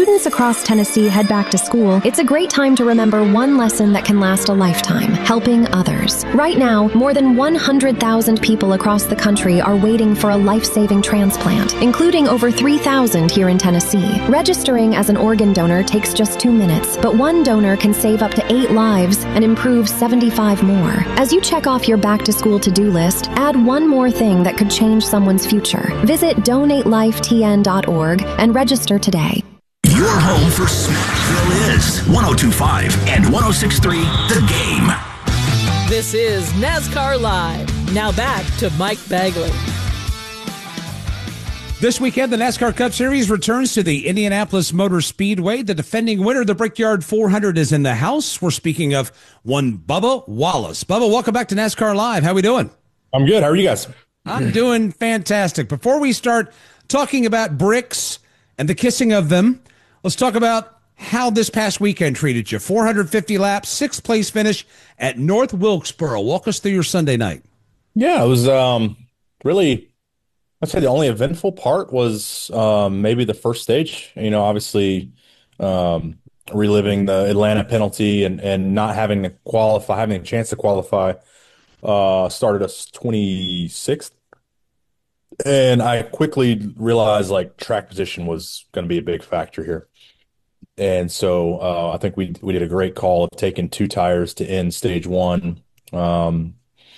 students across Tennessee head back to school, it's a great time to remember one lesson that can last a lifetime: helping others. Right now, more than 100,000 people across the country are waiting for a life-saving transplant, including over 3,000 here in Tennessee. Registering as an organ donor takes just 2 minutes, but one donor can save up to 8 lives and improve 75 more. As you check off your back-to-school to-do list, add one more thing that could change someone's future. Visit donatelifetn.org and register today. Your home for Smashville is 102.5 and 106.3 The Game. This is NASCAR Live. Now back to Mike Bagley. This weekend, the NASCAR Cup Series returns to the Indianapolis Motor Speedway. The defending winner, the Brickyard 400, is in the house. We're speaking of one Bubba Wallace. Bubba, welcome back to NASCAR Live. How we doing? I'm good. How are you guys? I'm doing fantastic. Before we start talking about bricks and the kissing of them, let's talk about how this past weekend treated you. 450 laps, 6th place finish at North Wilkesboro. Walk us through your Sunday night. Yeah, it was really, I'd say the only eventful part was maybe the first stage. You know, obviously reliving the Atlanta penalty and not having to qualify, having a chance to qualify, started us 26th. And I quickly realized like track position was going to be a big factor here. And so I think we did a great call of taking 2 tires to end stage 1 or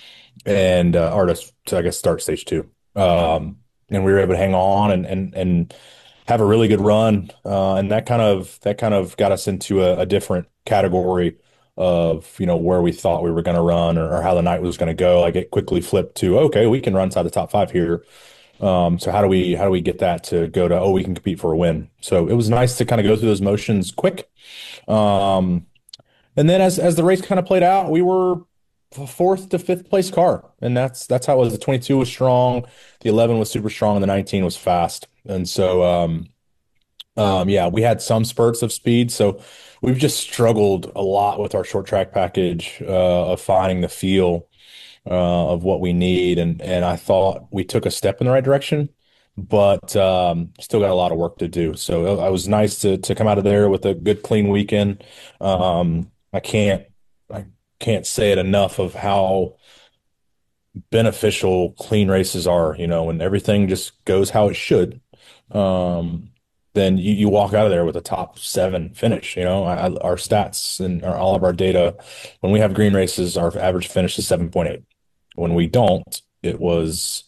to I guess start stage 2. And we were able to hang on and have a really good run. And that kind of got us into a different category of, you know, where we thought we were going to run or how the night was going to go. Like it quickly flipped to, okay, we can run inside the top 5 here. So how do we get that to go to, oh, we can compete for a win? So it was nice to kind of go through those motions quick. And then as the race kind of played out, we were 4th to 5th place car. And that's how it was. The 22 was strong. The 11 was super strong and the 19 was fast. And so, yeah, we had some spurts of speed. So we've just struggled a lot with our short track package, of finding the feel, of what we need. And I thought we took a step in the right direction, but still got a lot of work to do. So it was nice to come out of there with a good, clean weekend. I can't say it enough of how beneficial clean races are, you know, when everything just goes how it should. Then you walk out of there with a top 7 finish. You know, our stats and all of our data, when we have green races, our average finish is 7.8. When we don't, it was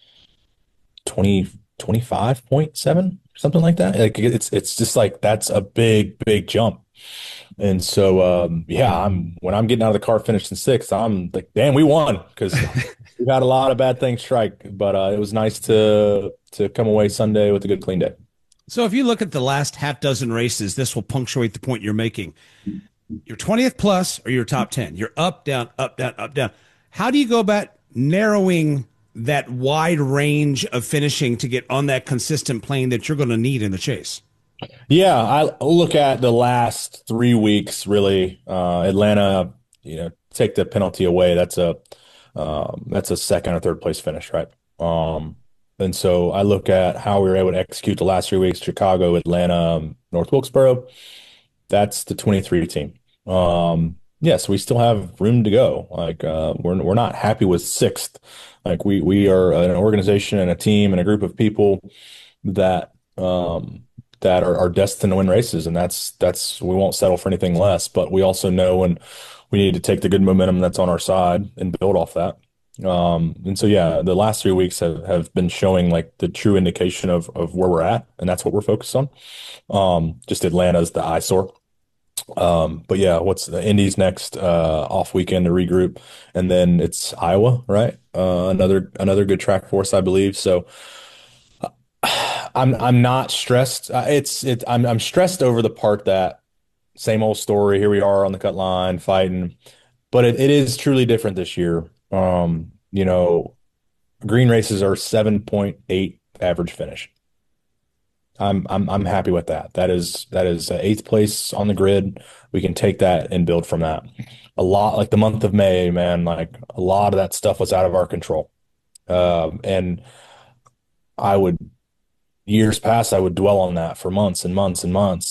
25.7, something like that. Like it's just like, that's a big jump. And so, yeah, when I'm getting out of the car finished in 6th, I'm like, damn, we won, because we've had a lot of bad things strike, but it was nice to come away Sunday with a good, clean day. So if you look at the last half dozen races, this will punctuate the point you're making. You're 20th plus or you're top 10. You're up, down, up, down, up, down. How do you go about narrowing that wide range of finishing to get on that consistent plane that you're going to need in the chase? Yeah, I look at the last 3 weeks, really. Atlanta, you know, take the penalty away. That's a 2nd or 3rd place finish, right? And so I look at how we were able to execute the last 3 weeks: Chicago, Atlanta, North Wilkesboro. That's the 23 team. Yes, we still have room to go. Like, we're not happy with 6th. Like we are an organization and a team and a group of people that are destined to win races, and that's we won't settle for anything less. But we also know when we need to take the good momentum that's on our side and build off that. And so, yeah, the last 3 weeks have been showing like the true indication of where we're at, and that's what we're focused on. Just Atlanta's the eyesore. But yeah, what's the Indy's next off weekend to regroup, and then it's Iowa, right? Another good track for us, I believe. So I'm not stressed. I'm stressed over the part that same old story. Here we are on the cut line fighting, but it is truly different this year. You know, green races are 7.8 average finish. I'm happy with that. That is 8th place on the grid. We can take that and build from that. A lot, like the month of May, man, like a lot of that stuff was out of our control. And years past, I would dwell on that for months and months and months.